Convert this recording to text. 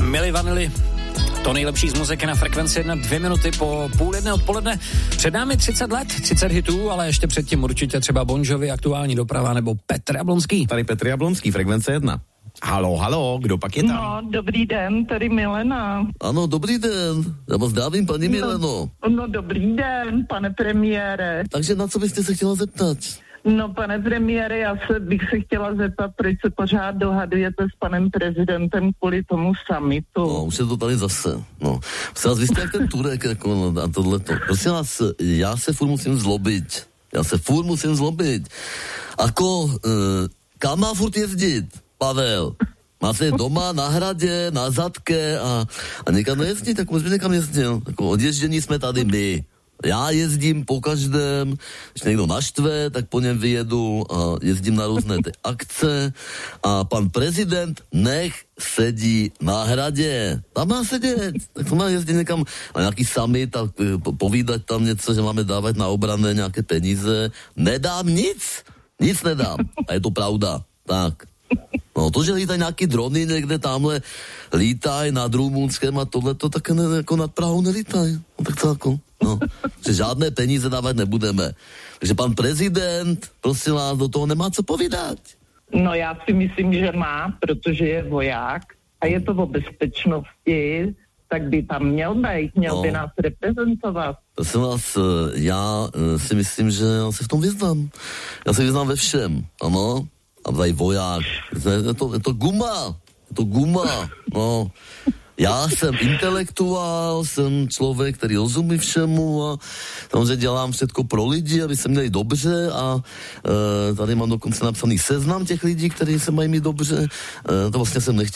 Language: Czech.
Milli Vanilli. To nejlepší z muziky na Frekvenci 1, 2 minuty po 12:30 odpoledne. Před námi 30 let, 30 hitů, ale ještě předtím určitě třeba Bon Jovi, Aktuální doprava nebo Petr Jablonský. Tady Petr Jablonský, Frekvence 1. Haló, kdo pak je tam? No, dobrý den, tady Milena. Ano, dobrý den. Já vás zdravím, paní Mileno. No, dobrý den, pane premiére. Takže na co byste se chtěla zeptat? No, pane premiére, bych se chtěla zeptat, proč se pořád dohadujete s panem prezidentem kvůli tomu summitu. No, už je to tady zase. No, vy jste jak ten Turek, jako na tohleto. Prosím vás, já se furt musím zlobit. Ako, kam má furt jezdit, Pavel? Má se doma, na hradě, na zadke a někam nejezdí, tak možná někam jezdil. Jako odježdění jsme tady my. Já jezdím po každém, když někdo naštve, tak po něm vyjedu a jezdím na různé ty akce a pan prezident nech sedí na hradě. Tam má sedět, tak to má jezdit někam na nějaký summit a povídat tam něco, že máme dávat na obrané nějaké peníze. Nedám nic nedám a je to pravda, tak. No to, že lítají nějaký drony někde tamhle, lítají nad Rumunskem a tohleto, tak jako nad Prahou nelítají. No tak to jako, no. Že žádné peníze dávat nebudeme. Takže pan prezident, prosím vás, do toho nemá co povídat. No já si myslím, že má, protože je voják a je to o bezpečnosti, tak by tam měl by nás reprezentovat. Prosím vás, já si myslím, že já se v tom vyznám. Já se vyznám ve všem, ano. A tady voják. Je to guma. No. Já jsem intelektuál, jsem člověk, který rozumí všemu a samozřejmě dělám všetko pro lidi, aby se měli dobře a tady mám dokonce napsaný seznam těch lidí, kteří se mají mít dobře. To vlastně jsem nechtěl